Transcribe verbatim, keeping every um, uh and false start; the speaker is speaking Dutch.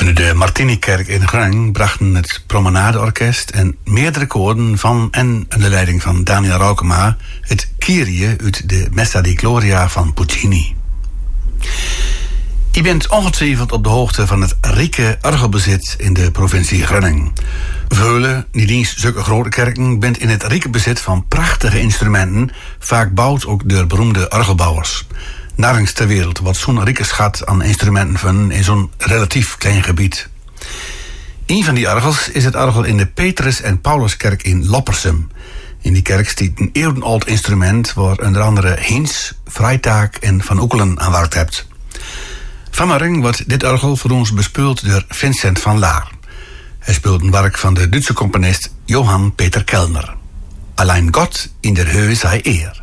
Vanuit de Martinikerk in Groningen brachten het Promenadeorkest en meerdere koren van en de leiding van Daniel Raukema het Kyrie uit de Messa di Gloria van Puccini. Je bent ongetwijfeld op de hoogte van het rijke orgelbezit in de provincie Groningen. Veulen, niet eens zulke grote kerken, bent in het rijke bezit van prachtige instrumenten, vaak bouwd ook door beroemde orgelbouwers. Nergens ter wereld wordt zo'n rijke schat aan instrumenten vinden in zo'n relatief klein gebied. Een van die orgels is het orgel in de Petrus en Pauluskerk in Loppersum. In die kerk staat een eeuwenoud instrument waar onder andere Heens, Vrijtaak en Van Oekelen aan werkt hebt. Vanmorgen wordt dit orgel voor ons bespeeld door Vincent van Laar. Hij speelt een werk van de Duitse componist Johann Peter Kellner. Allein God in der Höhe sei Eer.